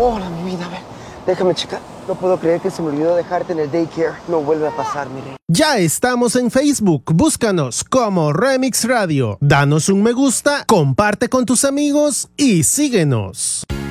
Hola, mi vida, a ver, déjame checar. No puedo creer que se me olvidó dejarte en el daycare. No vuelve a pasar, mi rey. Ya estamos en Facebook, búscanos como Remix Radio. Danos un me gusta, comparte con tus amigos y síguenos.